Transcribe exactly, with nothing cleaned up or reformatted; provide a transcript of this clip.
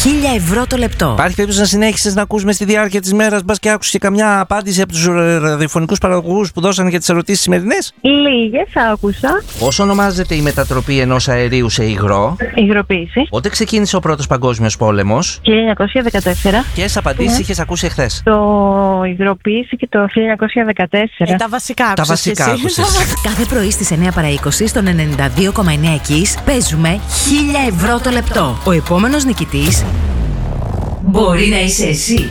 χίλια ευρώ το λεπτό. Υπάρχει περίπτωση να συνέχισες να ακούς μες στη διάρκεια της μέρας, μπας και άκουσες και καμιά απάντηση από τους ραδιοφωνικούς παραγωγούς που δώσανε για τις ερωτήσεις σημερινές? Λίγες άκουσα. Πώς ονομάζεται η μετατροπή ενός αερίου σε υγρό? Υγροποίηση. Πότε ξεκίνησε ο Πρώτος Παγκόσμιος Πόλεμος? χίλια εννιακόσια δεκατέσσερα. Ποιες απαντήσεις είχες ακούσει εχθές? Το υγροποίηση και το χίλια εννιακόσια δεκατέσσερα. Ε, τα βασικά άκουσες. Τα βασικά άκουσες. Κάθε πρωί στις εννιά παρά είκοσι στον ενενήντα δύο κόμμα εννέα Kiss παίζουμε χίλια ευρώ το λεπτό. Ο επόμενος νικητής μπορεί να είσαι εσύ.